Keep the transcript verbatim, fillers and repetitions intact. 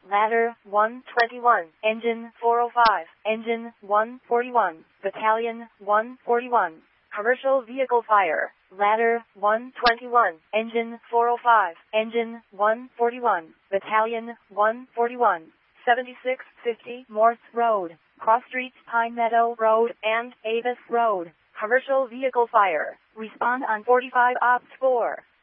Ladder one twenty-one, Engine four oh five, Engine one forty-one, Battalion one forty-one. Commercial Vehicle Fire, Ladder one twenty-one, Engine four oh five, Engine one forty-one, Battalion one forty-one. seventy-six fifty Morse Road, Cross Streets, Pine Meadow Road, and Avis Road. Commercial Vehicle Fire. Respond on forty-five ops four.